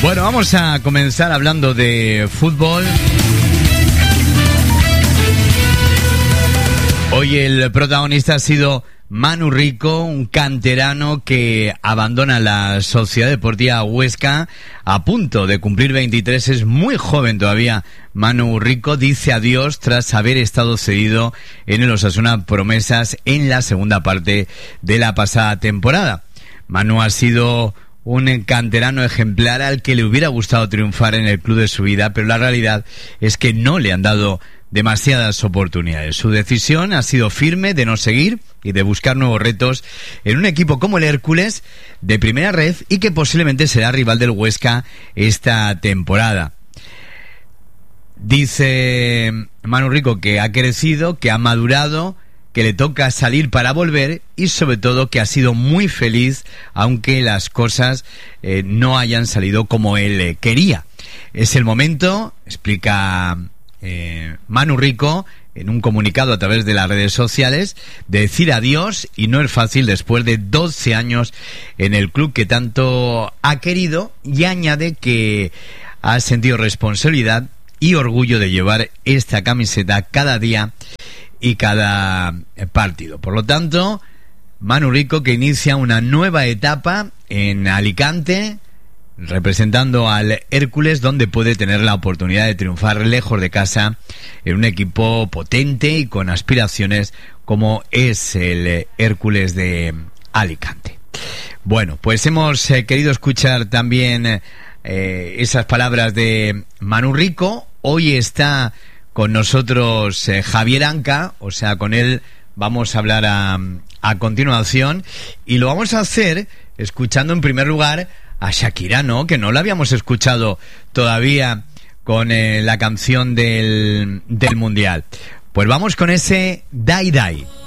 Bueno, vamos a comenzar hablando de fútbol. Hoy el protagonista ha sido Manu Rico, un canterano que abandona la Sociedad Deportiva Huesca a punto de cumplir 23. Es muy joven todavía. Manu Rico dice adiós tras haber estado cedido en el Osasuna Promesas en la segunda parte de la pasada temporada. Manu ha sido un canterano ejemplar al que le hubiera gustado triunfar en el club de su vida, pero la realidad es que no le han dado demasiadas oportunidades. Su decisión ha sido firme de no seguir y de buscar nuevos retos en un equipo como el Hércules de primera red y que posiblemente será rival del Huesca esta temporada. Dice Manu Rico que ha crecido, que ha madurado, que le toca salir para volver y sobre todo que ha sido muy feliz aunque las cosas no hayan salido como él quería. Es el momento, explica Manu Rico en un comunicado a través de las redes sociales, de decir adiós, y no es fácil después de 12 años en el club que tanto ha querido, y añade que ha sentido responsabilidad y orgullo de llevar esta camiseta cada día y cada partido. Por lo tanto, Manu Rico que inicia una nueva etapa en Alicante, representando al Hércules, donde puede tener la oportunidad de triunfar lejos de casa en un equipo potente y con aspiraciones como es el Hércules de Alicante. Bueno, pues hemos querido escuchar también esas palabras de Manu Rico. Hoy está con nosotros Javier Anca, o sea, con él vamos a hablar a continuación, y lo vamos a hacer escuchando en primer lugar a Shakira, ¿no? Que no la habíamos escuchado todavía con la canción del Mundial. Pues vamos con ese Die Die.